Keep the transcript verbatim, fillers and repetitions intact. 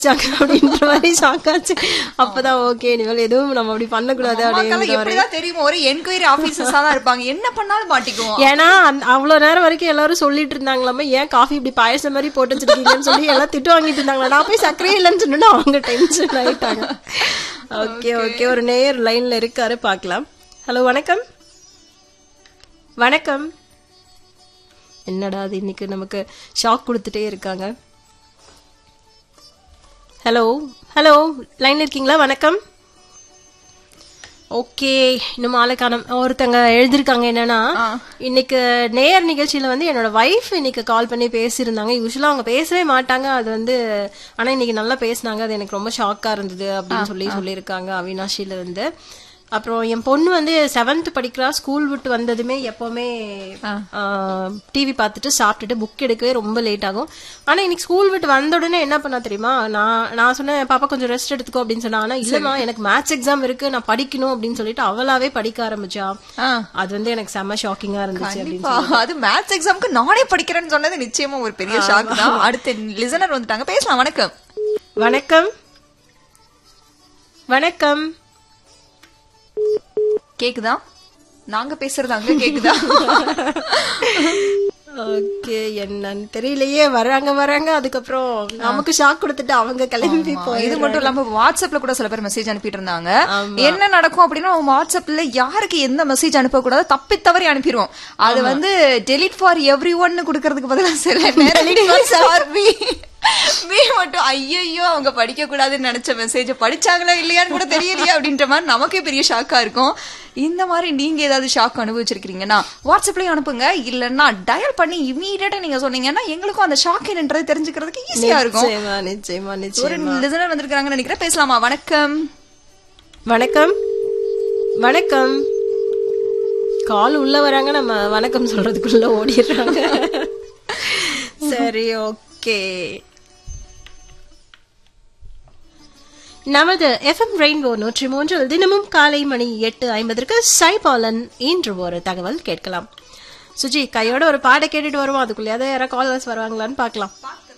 அப்படின்ற மாதிரி ஷாக்காச்சு. அப்பதான் ஓகே இனிமேல் எதுவும் நம்ம அப்படி பண்ணக்கூடாது அப்படின்னு தெரியும். ஒரு என்கொயரி ஆபீசர்ஸா தான் இருப்பாங்க, என்ன பண்ணாலும் மாட்டிக்குவோம். ஏன்னா அவ்வளவு நேரம் வரைக்கும் எல்லாரும் சொல்லிட்டு இருந்தாங்களாமே ஏன் காஃபி இப்படி பாயசம் மாதிரி போட்டு வச்சிருக்கீங்கன்னு சொல்லி எல்லாம் திட்டு வாங்கிட்டு இருந்தாங்களா. நான் போய் சர்க்கரை இல்லைன்னு சொன்னா அவங்க டென்ஷன் ஆயிட்டாங்க. ஓகே ஓகே ஒரு நேயர் லைன்ல இருக்காரு பாக்கலாம். ஹலோ வணக்கம். வணக்கம். என்னடா அது இன்னைக்கு நமக்கு ஷாக் கொடுத்துட்டே இருக்காங்க. ஹலோ ஹலோ லைன்ல இருக்கீங்களா? வணக்கம். ஓகே இன்னும் ஆளுக்கான ஒருத்தங்க எழுதிருக்காங்க. என்னன்னா இன்னைக்கு நேயர் நிகழ்ச்சியில வந்து என்னோட வைஃப் இன்னைக்கு கால் பண்ணி பேசியிருந்தாங்க. யூஸ்வலா அவங்க பேசவே மாட்டாங்க, அது வந்து ஆனா இன்னைக்கு நல்லா பேசினாங்க, அது எனக்கு ரொம்ப ஷாக்கா இருந்தது அப்படின்னு சொல்லி சொல்லியிருக்காங்க அவினாஷில இருந்து. அப்புறம் என் பொண்ணு வந்து செவன்த் படிக்கிறா. ஸ்கூல் விட்டு வந்ததுமே எப்பவுமே டிவி பார்த்துட்டு சாப்பிட்டுட்டு புக் எடுக்கவே ரொம்ப லேட் ஆகும். ஆனா இன்னைக்கு ஸ்கூல் விட்டு வந்த உடனே என்ன பண்ணா தெரியுமா, நான் நான் சொன்னேன் பாப்பா கொஞ்சம் ரெஸ்ட் எடுத்துக்கோ அப்படின்னு சொன்னா. ஆனா இல்லமா எனக்கு மேத்ஸ் எக்ஸாம் இருக்கு, நான் படிக்கணும் அப்படின்னு சொல்லிட்டு அவளாவே படிக்க ஆரம்பிச்சா. அது வந்து எனக்கு செம்ம ஷாக்கிங்கா இருந்துச்சு. அது மேத்ஸ் எக்ஸாம்க்கு நானே படிக்கிறேன்னு சொன்னது நிச்சயமா ஒரு பெரிய ஷாக் தான். அடுத்த லிசனர் வந்துட்டாங்க, பேசலாம். வணக்கம். வணக்கம். வணக்கம். கேக்குதா? நாங்க பேசுறது அங்க கேக்குதா? ஓகே என்னன்னு தெரியலையே. வராங்க வராங்க அதுக்கப்புறம் நமக்கு ஷாக் கொடுத்துட்டு அவங்க கிளம்பி போய். இது மட்டும் இல்லாம வாட்ஸ்அப்ல கூட சில பேர் மெசேஜ் அனுப்பிட்டு இருந்தாங்க. என்ன நடக்கும் அப்படின்னா வாட்ஸ்அப்ல யாருக்கு எந்த மெசேஜ் அனுப்ப கூடாது, தப்பி தவறி அனுப்பிடுவோம். அது வந்து டெலிட் ஃபார் எவ்ரி ஒன்னு குடுக்கறதுக்கு பதிலா சில நேரம் மட்டும் ஐயோ அவங்க படிக்க கூடாதுன்னு நினைச்ச மெசேஜ் படிச்சாங்களா இல்லையான்னு கூட தெரியலையா அப்படின்ற மாதிரி நமக்கே பெரிய ஷாக்கா இருக்கும். இந்த மாதிரி நீங்க ஏதாவது ஷாக் அனுபவிச்சிருக்கீங்கன்னா வாட்ஸ்அப்லயும் அனுப்புங்க, இல்லன்னா டயல் பண்ணி இமீடியட்டா நீங்க சொன்னீங்கன்னா எங்களுக்கும் அந்த ஷாக் என்னன்றது தெரிஞ்சுக்கிறதுக்கு ஈஸியா இருக்கும். நிச்சயமா ஒரு நிச்சயமா. லிசனர் வந்திருக்காங்கன்னு நினைக்கிறேன், பேசலாமா? வணக்கம். வணக்கம். வணக்கம். கால் உள்ள வராங்க, நம்ம வணக்கம் சொல்றதுக்குள்ள ஓடிடுறாங்க. சரி ஓகே. நமது எஃப்எம் ரெயின்போ நூற்றி மூன்றில் தினமும் காலை மணி எட்டு ஐம்பதற்கு சைபாலன் இன்று ஒரு தகவல் கேட்கலாம். சுஜி கையோட ஒரு பாட கேட்டுட்டு வருவோம், அதுக்குள்ளேயாவது யாராவது காலர்ஸ் வருவாங்களான்னு பாக்கலாம்.